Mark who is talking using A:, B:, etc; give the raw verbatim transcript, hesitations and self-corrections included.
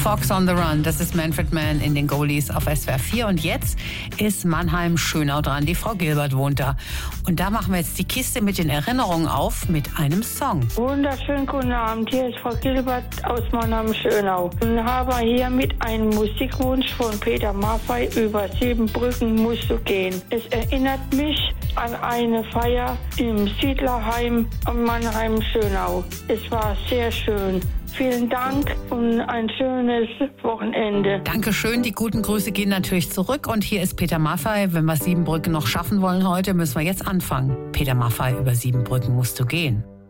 A: Fox on the Run, das ist Manfred Mann in den Goalies auf S W R vier. Und jetzt ist Mannheim-Schönau dran. Die Frau Gilbert wohnt da. Und da machen wir jetzt die Kiste mit den Erinnerungen auf mit einem Song.
B: Wunderschönen guten Abend. Hier ist Frau Gilbert aus Mannheim-Schönau. Und habe hier mit einem Musikwunsch von Peter Maffay über sieben Brücken musst du gehen. Es erinnert mich an eine Feier im Siedlerheim am Mannheim-Schönau. Es war sehr schön. Vielen Dank und ein schönes Wochenende.
A: Dankeschön, die guten Grüße gehen natürlich zurück. Und hier ist Peter Maffay. Wenn wir Siebenbrücken noch schaffen wollen heute, müssen wir jetzt anfangen. Peter Maffay, über Siebenbrücken musst du gehen.